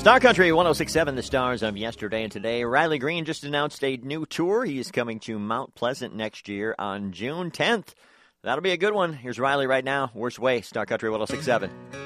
Star Country 106.7, the stars of yesterday and today. Riley Green just announced a new tour. He is coming to Mount Pleasant next year on June 10th. That'll be a good one. Here's Riley right now. Worst Way, Star Country 106.7.